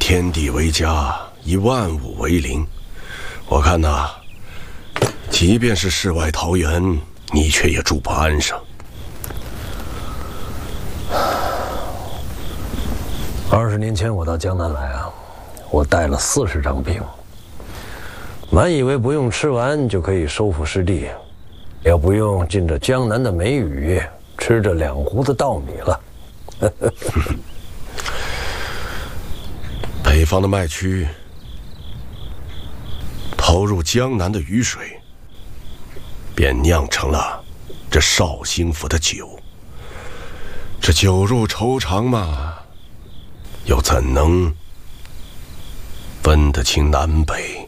天地为家，以万物为邻。我看呐，即便是世外桃源，你却也住不安生。 20年前我到江南来啊，我带了40张饼，满以为不用吃完就可以收复失地，也不用进这江南的梅雨吃这2胡子稻米了。 北方的麦曲投入江南的雨水，便酿成了这绍兴府的酒。这酒入愁肠嘛，又怎能分得清南北？